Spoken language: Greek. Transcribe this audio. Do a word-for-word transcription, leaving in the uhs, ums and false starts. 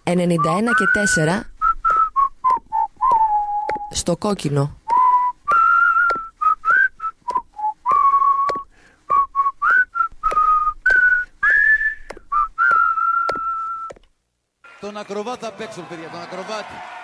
ενενήντα ένα και τέσσερα στο κόκκινο. Τον ακροβάτα απ' έξω, παιδιά, τον ακροβάτη.